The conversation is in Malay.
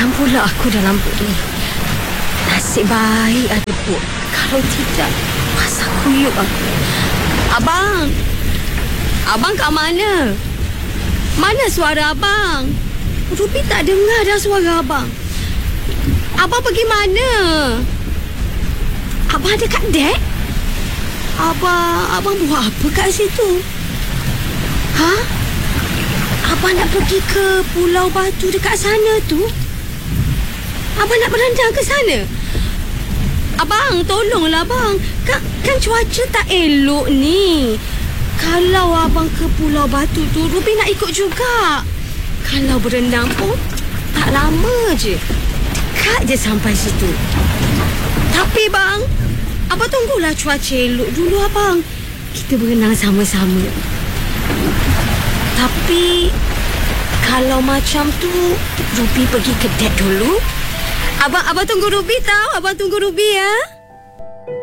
Takkan pula aku dalam bot ni. Nasib baik ada bot. Kalau tidak, pasal kuyuk aku. Abang! Abang kat mana? Mana suara abang? Ruby tak dengar dah suara abang. Abang pergi mana? Abang ada kat dek? Abang buat apa kat situ? Ha? Abang nak pergi ke Pulau Batu dekat sana tu? Abang nak berenang ke sana? Abang, tolonglah abang. Kan cuaca tak elok ni. Kalau abang ke Pulau Batu tu, Ruby nak ikut juga. Kalau berenang pun tak lama je. Dekat je sampai situ. Tapi bang, abang tunggulah cuaca elok dulu abang. Kita berenang sama-sama. Tapi kalau macam tu, Ruby pergi ke dek dulu. Abang tunggu Ruby tau. Abang tunggu Ruby ya.